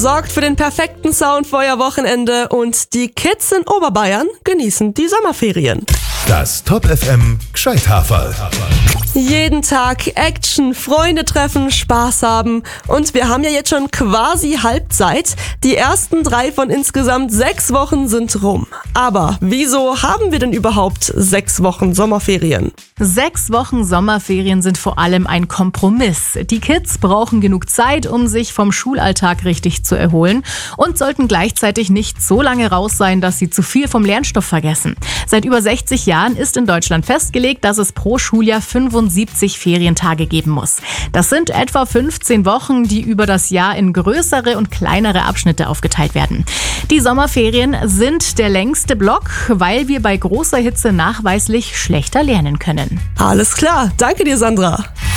sorgt für den perfekten Sound für euer Wochenende und die Kids in Oberbayern genießen die Sommerferien. Das Top FM Gscheithaferl. Jeden Tag Action, Freunde treffen, Spaß haben. Und wir haben ja jetzt schon quasi Halbzeit. Die ersten 3 von insgesamt 6 Wochen sind rum. Aber wieso haben wir denn überhaupt 6 Wochen Sommerferien? 6 Wochen Sommerferien sind vor allem ein Kompromiss. Die Kids brauchen genug Zeit, um sich vom Schulalltag richtig zu erholen und sollten gleichzeitig nicht so lange raus sein, dass sie zu viel vom Lernstoff vergessen. Seit über 60 Jahren ist in Deutschland festgelegt, dass es pro Schuljahr 75 Ferientage geben muss. Das sind etwa 15 Wochen, die über das Jahr in größere und kleinere Abschnitte aufgeteilt werden. Die Sommerferien sind der längste Block, weil wir bei großer Hitze nachweislich schlechter lernen können. Alles klar, danke dir, Sandra.